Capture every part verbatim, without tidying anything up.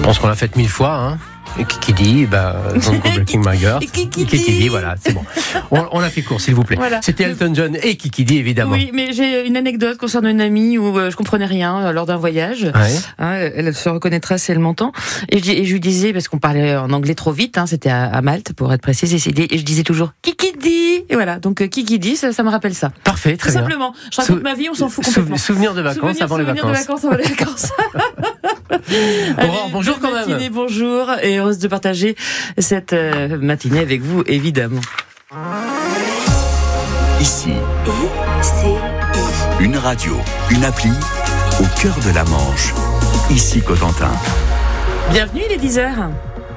pense qu'on l'a faite mille fois, hein. Et qui dit, bah, Don't Go Breaking My Girl. Et qui qui dit, dit, voilà, c'est bon. On, on l'a fait court, s'il vous plaît. Voilà. C'était Elton John et Kiki dit, évidemment. Oui, mais j'ai une anecdote concernant une amie où euh, je comprenais rien euh, lors d'un voyage. Ouais. Hein, elle se reconnaîtra si elle m'entend. Et je, et je lui disais, parce qu'on parlait en anglais trop vite, hein, c'était à, à Malte, pour être précise, et, et je disais toujours Kiki dit. Et voilà, donc euh, Kiki dit, ça, ça me rappelle ça. Parfait, très Tout bien. simplement. Je raconte Sou- ma vie, on s'en fout sou- complètement. Souvenir de vacances Souvenir, avant les souvenir vacances. de vacances avant les vacances. Aurore, Allez, bonjour bonne quand même. matinée, bonjour, et heureuse de partager cette euh, matinée avec vous, évidemment. Ici, I C I. une radio, une appli, au cœur de la Manche. Ici Cotentin. Bienvenue, il est dix heures.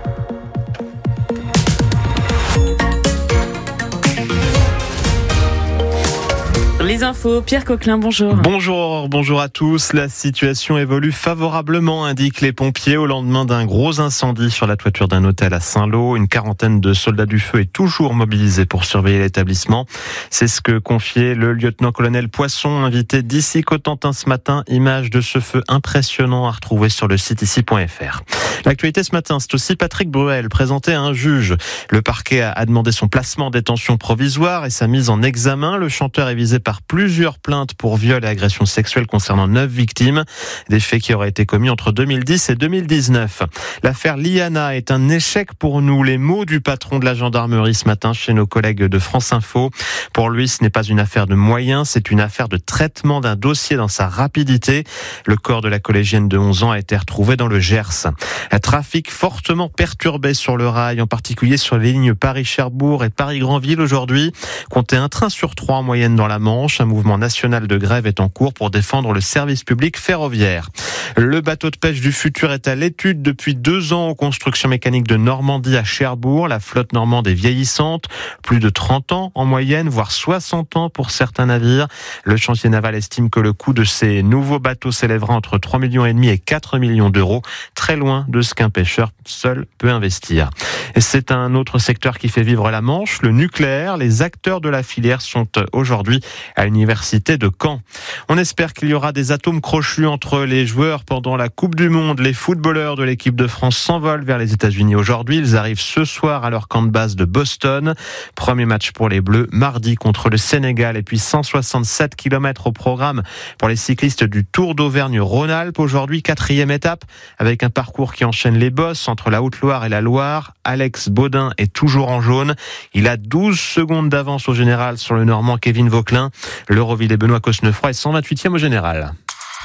Les infos, Pierre Coquelin, bonjour. Bonjour, bonjour à tous. La situation évolue favorablement, indiquent les pompiers, au lendemain d'un gros incendie sur la toiture d'un hôtel à Saint-Lô. Une quarantaine de soldats du feu est toujours mobilisée pour surveiller l'établissement. C'est ce que confiait le lieutenant-colonel Poisson, invité d'Ici Cotentin ce matin. Image de ce feu impressionnant à retrouver sur le site ici point f r. L'actualité ce matin, c'est aussi Patrick Bruel, présenté à un juge. Le parquet a demandé son placement en détention provisoire et sa mise en examen. Le chanteur est visé par plusieurs plaintes pour viol et agression sexuelle concernant neuf victimes. Des faits qui auraient été commis entre deux mille dix et deux mille dix-neuf. L'affaire Liana est un échec pour nous. Les mots du patron de la gendarmerie ce matin chez nos collègues de France Info. Pour lui, ce n'est pas une affaire de moyens, c'est une affaire de traitement d'un dossier dans sa rapidité. Le corps de la collégienne de onze ans a été retrouvé dans le Gers. Un trafic fortement perturbé sur le rail, en particulier sur les lignes Paris-Cherbourg et Paris-Granville aujourd'hui. Comptez un train sur trois en moyenne dans la Manche. Un mouvement national de grève est en cours pour défendre le service public ferroviaire. Le bateau de pêche du futur est à l'étude depuis deux ans aux constructions mécaniques de Normandie à Cherbourg. La flotte normande est vieillissante, plus de trente ans en moyenne, voire soixante ans pour certains navires. Le chantier naval estime que le coût de ces nouveaux bateaux s'élèvera entre trois virgule cinq millions et quatre millions d'euros, très loin de ce qu'un pêcheur seul peut investir. Et c'est un autre secteur qui fait vivre la Manche, le nucléaire. Les acteurs de la filière sont aujourd'hui à l'université de Caen. On espère qu'il y aura des atomes crochus entre les joueurs pendant la Coupe du Monde. Les footballeurs de l'équipe de France s'envolent vers les États-Unis aujourd'hui. Ils arrivent ce soir à leur camp de base de Boston. Premier match pour les Bleus, mardi contre le Sénégal. Et puis cent soixante-sept kilomètres au programme pour les cyclistes du Tour d'Auvergne-Rhône-Alpes. Aujourd'hui, quatrième étape avec un parcours qui enchaîne les bosses entre la Haute-Loire et la Loire. Alex Baudin est toujours en jaune. Il a douze secondes d'avance au général sur le Normand Kevin Vauquelin. L'Euroville et Benoît Cosnefroy est cent vingt-huitième au général.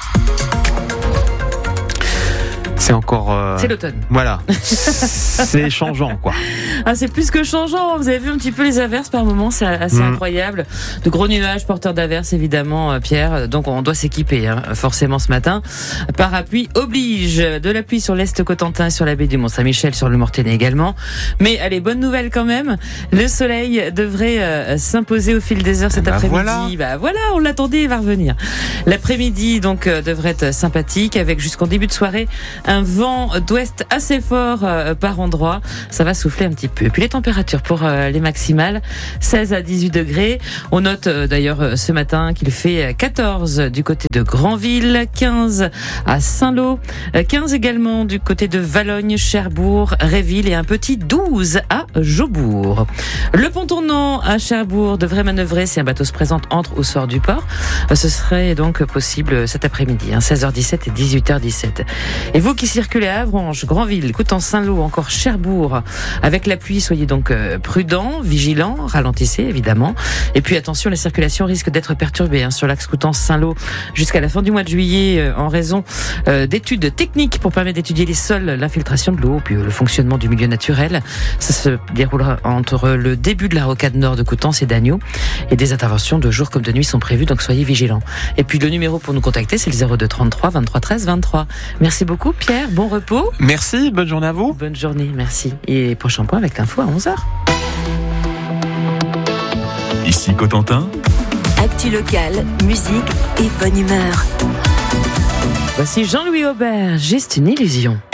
C'est encore... Euh... C'est l'automne. Voilà. C'est changeant, quoi. Ah, c'est plus que changeant. Vous avez vu un petit peu les averses par moment, c'est assez mmh. incroyable. De gros nuages porteurs d'averses, évidemment, Pierre. Donc, on doit s'équiper, hein, forcément, ce matin. Parapluie oblige. De la pluie sur l'Est Cotentin, sur la baie du Mont-Saint-Michel, sur le Mortainais également. Mais, allez, bonne nouvelle quand même. Le soleil devrait euh, s'imposer au fil des heures cet bah après-midi. Voilà. Bah voilà, on l'attendait, il va revenir. L'après-midi, donc, euh, devrait être sympathique, avec jusqu'en début de soirée un vent d'ouest assez fort euh, par endroit. Ça va souffler un petit peu. Et puis les températures pour euh, les maximales, seize à dix-huit degrés. On note euh, d'ailleurs euh, ce matin qu'il fait quatorze du côté de Granville, quinze à Saint-Lô, euh, quinze également du côté de Valognes, Cherbourg, Réville et un petit douze à Jaubourg. Le pont tournant à Cherbourg devrait manœuvrer si un bateau se présente entre ou sort du port. Euh, ce serait donc possible cet après-midi, hein, seize heures dix-sept et dix-huit heures dix-sept. Et vous qui circulez à Avranches, Granville, Coutances-Saint-Lô, encore Cherbourg, avec la pluie, soyez donc prudents, vigilants, ralentissez évidemment. Et puis attention, la circulation risque d'être perturbée hein, sur l'axe Coutances-Saint-Lô jusqu'à la fin du mois de juillet euh, en raison euh, d'études techniques pour permettre d'étudier les sols, l'infiltration de l'eau, puis le fonctionnement du milieu naturel. Ça se déroulera entre le début de la rocade nord de Coutances et d'Agneaux. Et des interventions de jour comme de nuit sont prévues, donc soyez vigilants. Et puis le numéro pour nous contacter, c'est le zéro deux trente-trois vingt-trois treize vingt-trois. Merci beaucoup Pierre, bon repos. Merci, bonne journée à vous. Bonne journée, merci. Et prochain point avec l'info à onze heures. Ici Cotentin. Actu locale, musique et bonne humeur. Voici Jean-Louis Aubert, juste une illusion.